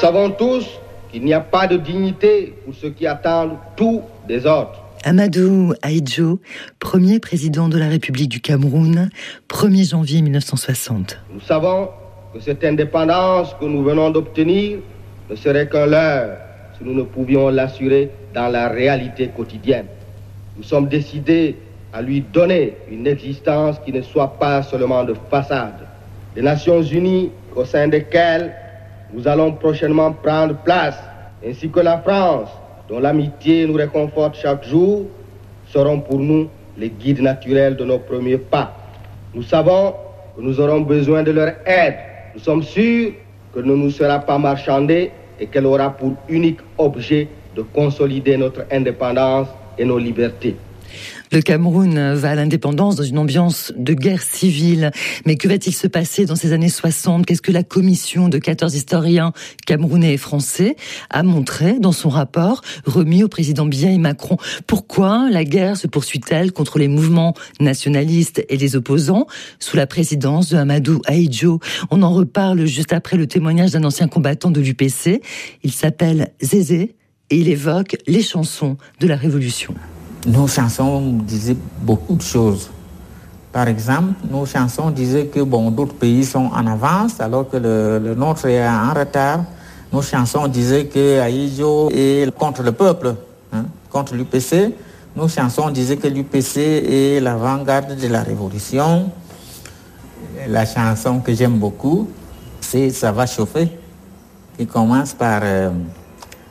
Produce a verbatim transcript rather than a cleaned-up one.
savons tous qu'il n'y a pas de dignité pour ceux qui attendent tout des autres. Amadou Ahidjo, premier président de la République du Cameroun, premier janvier mille neuf cent soixante. Nous savons que cette indépendance que nous venons d'obtenir ne serait qu'un leurre si nous ne pouvions l'assurer dans la réalité quotidienne. Nous sommes décidés à lui donner une existence qui ne soit pas seulement de façade. Les Nations Unies, au sein desquelles nous allons prochainement prendre place, ainsi que la France, dont l'amitié nous réconforte chaque jour, seront pour nous les guides naturels de nos premiers pas. Nous savons que nous aurons besoin de leur aide. Nous sommes sûrs qu'elle ne nous sera pas marchandée et qu'elle aura pour unique objet de consolider notre indépendance et nos libertés. Le Cameroun va à l'indépendance dans une ambiance de guerre civile. Mais que va-t-il se passer dans ces années soixante ? Qu'est-ce que la commission de quatorze historiens camerounais et français a montré dans son rapport remis au président Biya et Macron ? Pourquoi la guerre se poursuit-elle contre les mouvements nationalistes et les opposants sous la présidence de Amadou Ahidjo ? On en reparle juste après le témoignage d'un ancien combattant de l'U P C. Il s'appelle Zézé et il évoque les chansons de la Révolution. Nos chansons disaient beaucoup de choses. Par exemple, nos chansons disaient que bon, d'autres pays sont en avance alors que le, le nôtre est en retard. Nos chansons disaient que Ahidjo est contre le peuple, hein, contre l'U P C. Nos chansons disaient que l'U P C est l'avant-garde de la révolution. La chanson que j'aime beaucoup, c'est « Ça va chauffer », qui commence par... Euh,